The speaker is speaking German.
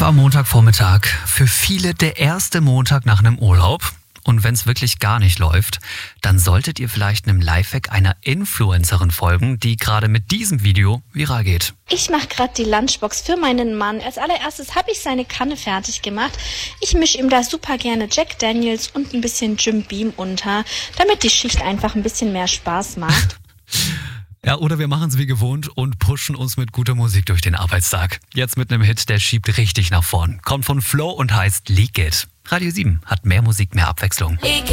am Montagvormittag. Für viele der erste Montag nach einem Urlaub. Und wenn es wirklich gar nicht läuft, dann solltet ihr vielleicht einem Lifehack einer Influencerin folgen, die gerade mit diesem Video viral geht. Ich mache gerade die Lunchbox für meinen Mann. Als allererstes habe ich seine Kanne fertig gemacht. Ich mische ihm da super gerne Jack Daniels und ein bisschen Jim Beam unter, damit die Schicht einfach ein bisschen mehr Spaß macht. Ja, oder wir machen es wie gewohnt und pushen uns mit guter Musik durch den Arbeitstag. Jetzt mit einem Hit, der schiebt richtig nach vorn. Kommt von Flo und heißt Leak It. Radio 7 hat mehr Musik, mehr Abwechslung.